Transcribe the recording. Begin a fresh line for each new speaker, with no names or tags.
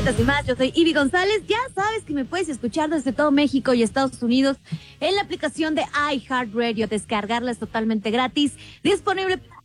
y más. Yo soy Ivy González. Ya sabes que me puedes escuchar desde todo México y Estados Unidos en la aplicación de iHeartRadio. Descargarla es totalmente gratis. Disponible para